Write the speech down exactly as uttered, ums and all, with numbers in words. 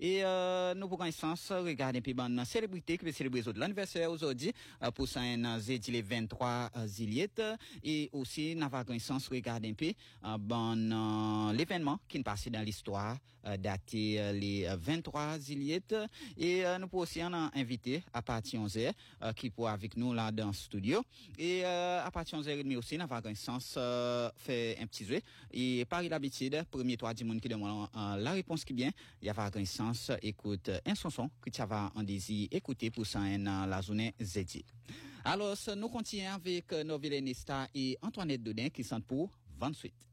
Et euh, nous pourrons sens regarder puis bonne célébrité qui peut célébrer l'anniversaire aujourd'hui euh, pour ça un jeudi le vingt-trois juillet et aussi nous avons sens regarder un peu euh, bon euh, l'événement qui est passé dans l'histoire euh, daté euh, les vingt-trois juillet et euh, nous pourrons aussi en inviter à partir onze heures euh, qui pour avec nous là dans le studio et euh, à partir onze heures trente aussi nous avons sens euh, fait un petit jeu et par l'habitude premier toi du monde qui demande euh, la réponse qui bien il y a un sens écoute un chanson que tu vas en désir écouter pour ça en la journée jeudi. Alors nous continuons avec nos vilainista et Antoinette Dodin qui sont pour vingt-huit.